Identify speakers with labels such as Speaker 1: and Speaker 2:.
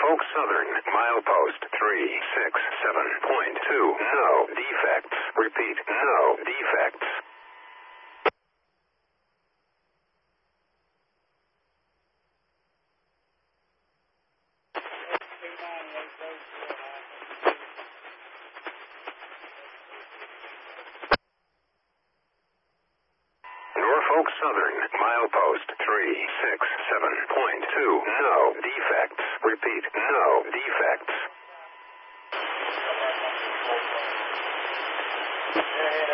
Speaker 1: Norfolk Southern, milepost 367.2. No defects. Repeat, no defects. Norfolk Southern, milepost 367.2. No defects. Repeat, no defects.